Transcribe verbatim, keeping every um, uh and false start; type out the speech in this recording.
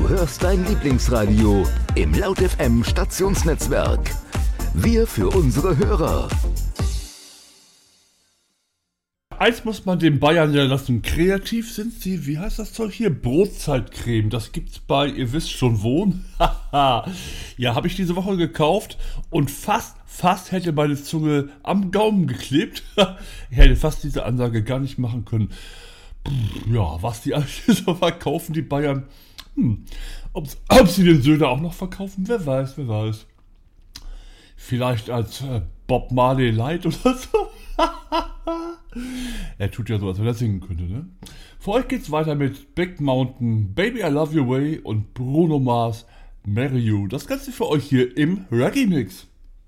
hörst dein Lieblingsradio im Laut F M Stationsnetzwerk. Wir für unsere Hörer. Eins muss man den Bayern ja lassen. Kreativ sind sie, wie heißt das Zeug hier? Brotzeit-Creme. Das gibt's bei, ihr wisst schon wo. Ja, habe ich diese Woche gekauft und fast, fast hätte meine Zunge am Gaumen geklebt. Ich hätte fast diese Ansage gar nicht machen können. Ja, was die eigentlich so verkaufen, die Bayern. Hm. Ob, ob sie den Söder auch noch verkaufen, wer weiß, wer weiß. Vielleicht als äh, Bob Marley Light oder so. Er tut ja so, als wenn er singen könnte, ne? Für euch geht's weiter mit Big Mountain, Baby I Love Your Way und Bruno Mars, Marry You. Das Ganze für euch hier im Reggae Mix.